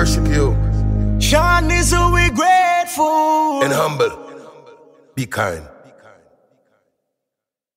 worship you. Sean is who we grateful. And humble. Be kind.